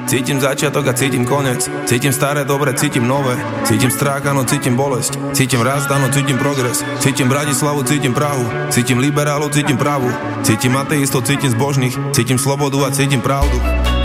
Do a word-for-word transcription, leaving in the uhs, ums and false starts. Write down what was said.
Cítim začiatok a cítim koniec. Cítim staré, dobre, cítim nové. Cítim strach, áno, cítim bolesť. Cítim rast, áno, cítim progres. Cítim Bratislavu, cítim Prahu. Cítim liberálov, cítim pravú. Cítim ateistov, cítim zbožných. Cítim slobodu a cítim pravdu.